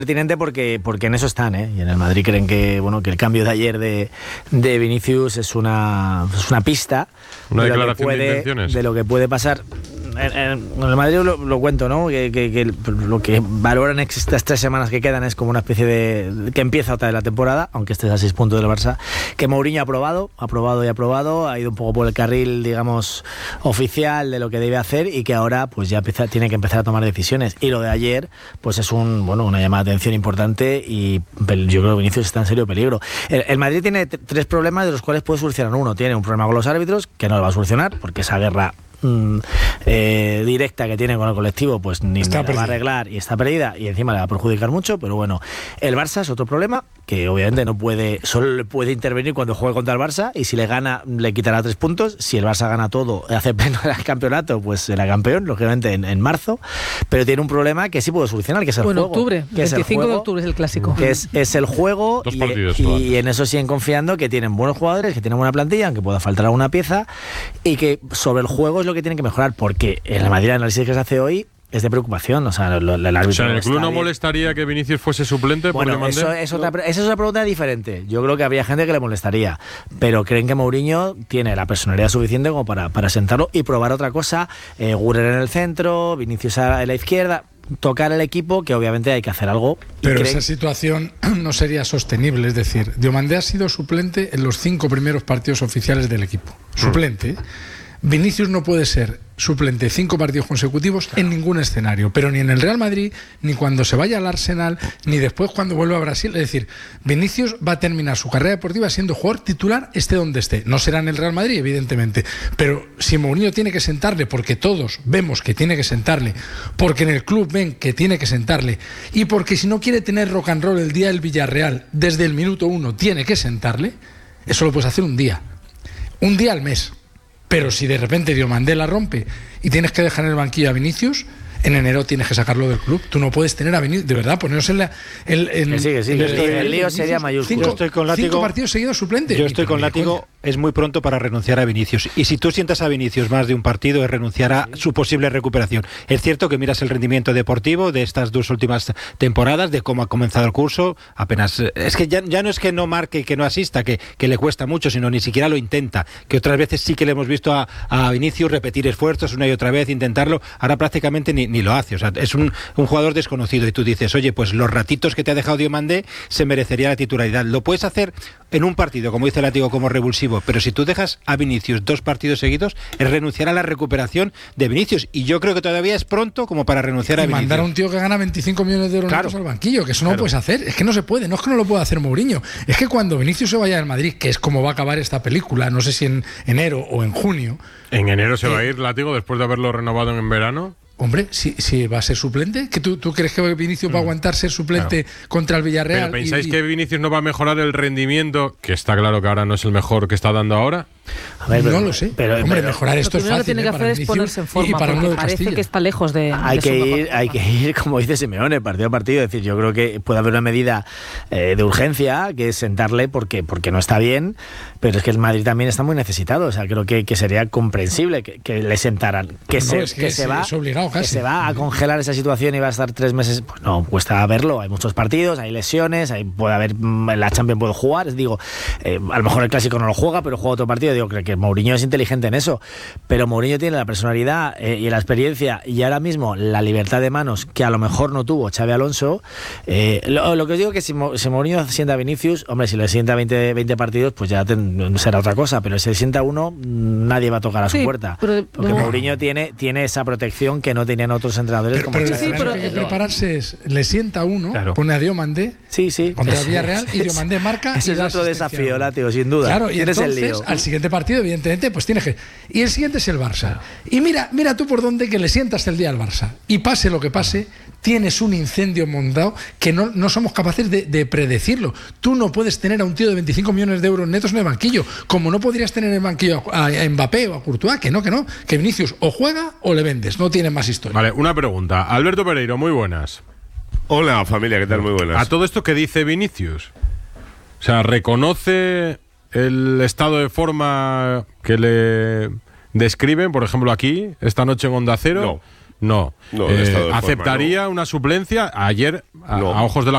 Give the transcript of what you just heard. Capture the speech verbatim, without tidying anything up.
pertinente porque, porque en eso están, ¿eh? Y en el Madrid creen que bueno que el cambio de ayer de, de Vinicius es una, es una pista una de, declaración lo que puede, de intenciones. de lo que puede pasar. En, en, en el Madrid lo, lo cuento, ¿no? Que, que, que lo que valoran estas tres semanas que quedan es como una especie de... que empieza otra de la temporada, aunque estés a seis puntos del Barça, que Mourinho ha aprobado, ha aprobado y ha aprobado, ha ido un poco por el carril, digamos, oficial de lo que debe hacer y que ahora pues ya empieza, tiene que empezar a tomar decisiones. Y lo de ayer, pues es un bueno una llamada de atención importante y yo creo que Vinicius está en serio peligro. El, el Madrid tiene t- tres problemas de los cuales puede solucionar uno. Tiene un problema con los árbitros, que no lo va a solucionar, porque esa guerra Eh, directa que tiene con el colectivo pues ni la va a arreglar y está perdida y encima le va a perjudicar mucho. Pero bueno, el Barça es otro problema que obviamente no puede, solo le puede intervenir cuando juegue contra el Barça y si le gana le quitará tres puntos. Si el Barça gana todo, hace pleno el campeonato, pues será campeón lógicamente en, en marzo, pero tiene un problema que sí puede solucionar, que es el bueno, juego. octubre, que es veinticinco el de juego, octubre es el clásico, que es, es el juego. Dos y, partidos y, todavía. y en eso siguen confiando, que tienen buenos jugadores, que tienen buena plantilla, aunque pueda faltar alguna pieza, y que sobre el juego es lo que tienen que mejorar, porque en la Madrid el análisis que se hace hoy es de preocupación. O sea, lo, el árbitro o sea, ¿en el club no bien. molestaría que Vinicius fuese suplente? Bueno, por eso es, otra, esa es otra pregunta diferente. Yo creo que habría gente que le molestaría, pero creen que Mourinho tiene la personalidad suficiente como para, para sentarlo y probar otra cosa. eh, Güler en el centro, Vinicius a la izquierda, tocar el equipo, que obviamente hay que hacer algo. Pero creen... esa situación no sería sostenible. Es decir, Diomandé ha sido suplente en los cinco primeros partidos oficiales del equipo. Suplente. Vinicius no puede ser suplente cinco partidos consecutivos en ningún escenario, pero ni en el Real Madrid, ni cuando se vaya al Arsenal, ni después cuando vuelva a Brasil. Es decir, Vinicius va a terminar su carrera deportiva siendo jugador titular esté donde esté. No será en el Real Madrid, evidentemente, pero si Mourinho tiene que sentarle, porque todos vemos que tiene que sentarle, porque en el club ven que tiene que sentarle, y porque si no quiere tener rock and roll el día del Villarreal, desde el minuto uno tiene que sentarle, eso lo puedes hacer un día, un día al mes. Pero si de repente Diomandé la rompe y tienes que dejar en el banquillo a Vinicius, en enero tienes que sacarlo del club. Tú no puedes tener a Vinicius, de verdad, ponernos en la... El, en, que sí, que sí, el, el, el, el lío Vinicius, sería mayúsculo. Cinco, yo estoy con látigo, cinco partidos seguidos suplente. Yo estoy con látigo, es muy pronto para renunciar a Vinicius. Y si tú sientas a Vinicius más de un partido, es renunciar a su posible recuperación. Es cierto que miras el rendimiento deportivo de estas dos últimas temporadas, de cómo ha comenzado el curso, apenas... Es que ya, ya no es que no marque y que no asista, que, que le cuesta mucho, sino ni siquiera lo intenta. Que otras veces sí que le hemos visto a, a Vinicius repetir esfuerzos una y otra vez, intentarlo, ahora prácticamente ni, ni lo hace. O sea, es un, un jugador desconocido y tú dices, oye, pues los ratitos que te ha dejado Diomandé se merecería la titularidad. Lo puedes hacer en un partido, como dice el látigo, como revulsivo, pero si tú dejas a Vinicius dos partidos seguidos, es renunciar a la recuperación de Vinicius, y yo creo que todavía es pronto como para renunciar y a Vinicius. mandar a un tío que gana veinticinco millones de euros claro, al banquillo, que eso no claro. lo puedes hacer, es que no se puede, no es que no lo pueda hacer Mourinho, es que cuando Vinicius se vaya al Madrid, que es como va a acabar esta película, no sé si en enero o en junio. ¿En enero se eh, va a ir Látigo después de haberlo renovado en verano? Hombre, si, si va a ser suplente, ¿que tú, ¿tú crees que Vinicius va a aguantar ser suplente claro. contra el Villarreal? ¿Pero pensáis y, y... que Vinicius no va a mejorar el rendimiento, que está claro que ahora no es el mejor que está dando ahora? A ver, pero, no lo sé. Pero, hombre, pero, mejorar esto es fácil. Lo primero que tiene ¿eh? que hacer es ponerse en forma, y para porque parece Castilla. que está lejos de... Hay de que su ir, hay que ir, como dice Simeone, partido a partido. Es decir, yo creo que puede haber una medida eh, de urgencia, que es sentarle porque, porque no está bien, pero es que el Madrid también está muy necesitado. O sea, creo que, que sería comprensible que, que le sentaran. Que, no, se, es que, que, es, se va, es obligado casi. que se va a congelar esa situación y va a estar tres meses. Pues no, cuesta verlo. Hay muchos partidos, hay lesiones, hay, puede haber, la Champions puede jugar. Digo, eh, a lo mejor el Clásico no lo juega, pero juega otro partido. Digo, creo que Mourinho es inteligente en eso. Pero Mourinho tiene la personalidad eh, y la experiencia y ahora mismo la libertad de manos que a lo mejor no tuvo Xabi Alonso. Eh, lo, lo que os digo es que si, si Mourinho sienta a Vinicius, hombre, si le sienta veinte, veinte partidos, pues ya ten, será otra cosa, pero si le sienta uno, nadie va a tocar a su sí, puerta. Pero, porque no. Mourinho tiene, tiene esa protección que no tenían otros entrenadores pero, como pero Xabi. sí, pero, que prepararse es, le sienta uno, claro. pone a Diomandé sí, sí, contra sí, el Villarreal sí, y Diomandé marca. Ese y es da otro asistencia. desafío, Látigo, sin duda. Claro, y tienes entonces, el lío. al siguiente partido, evidentemente, pues tienes que... Y el siguiente es el Barça. Y mira, mira tú por dónde que le sientas el día al Barça. Y pase lo que pase, tienes un incendio montado que no, no somos capaces de, de predecirlo. Tú no puedes tener a un tío de veinticinco millones de euros netos en el banquillo, como no podrías tener en el banquillo a, a Mbappé o a Courtois, que no, que no. Que Vinicius o juega o le vendes, no tiene más historia. Vale, una pregunta. Alberto Pereiro, muy buenas. Hola, familia, ¿qué tal? Muy buenas. A todo esto que dice Vinicius, o sea, ¿reconoce el estado de forma que le describen, por ejemplo, aquí, esta noche en Onda Cero? No. No. No, el eh, estado de forma, ¿Aceptaría no. una suplencia? Ayer, a, No. a ojos de la